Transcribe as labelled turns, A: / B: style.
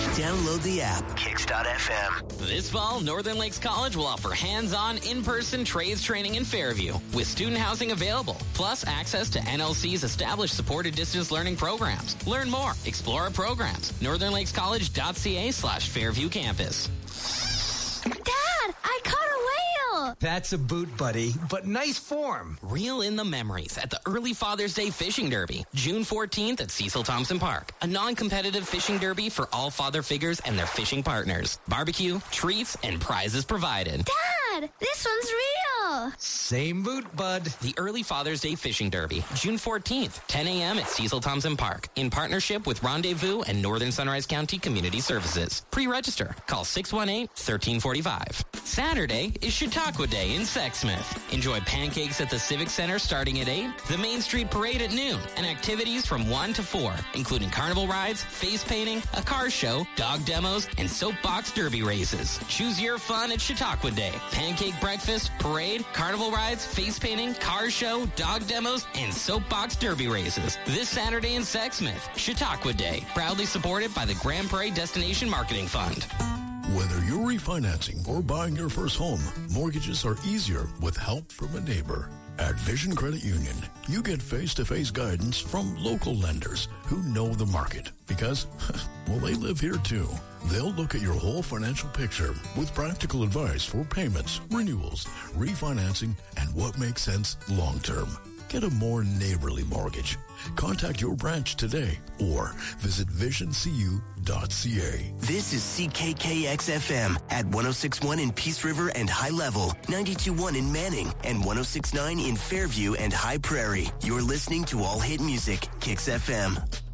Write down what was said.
A: Download the app, Kicks.fm.
B: This fall, Northern Lakes College will offer hands-on, in-person trades training in Fairview with student housing available, plus access to NLC's established supported distance learning programs. Learn more. Explore our programs. northernlakescollege.ca/Fairview Campus.
C: Dad, I caught a whale!
D: That's a boot, buddy, but nice form.
B: Reel in the memories at the Early Father's Day Fishing Derby, June 14th at Cecil Thompson Park. A non-competitive fishing derby for all father figures and their fishing partners. Barbecue, treats, and prizes provided.
C: Dad, this one's real!
D: Same boot, bud.
B: The Early Father's Day Fishing Derby, June 14th, 10 a.m. at Cecil Thompson Park, in partnership with Rendezvous and Northern Sunrise County Community Services. Pre-register. Call 618-1345. Saturday is Chautauqua Day in Sexsmith. Enjoy pancakes at the Civic Center starting at 8, the Main Street Parade at noon, and activities from 1 to 4, including carnival rides, face painting, a car show, dog demos, and soapbox derby races. Choose your fun at Chautauqua Day. Pancake breakfast, parade, carnival rides, face painting, car show, dog demos, and soapbox derby races. This Saturday in Sexsmith, Chautauqua Day. Proudly supported by the Grand Prairie Destination Marketing Fund.
E: Whether you're refinancing or buying your first home, mortgages are easier with help from a neighbor. At Vision Credit Union, you get face-to-face guidance from local lenders who know the market because, well, they live here too. They'll look at your whole financial picture with practical advice for payments, renewals, refinancing, and what makes sense long-term. Get a more neighborly mortgage. Contact your branch today or visit visioncu.ca.
A: This is CKKX-FM at 106.1 in Peace River and High Level, 92.1 in Manning, and 106.9 in Fairview and High Prairie. You're listening to All Hit Music, Kicks FM.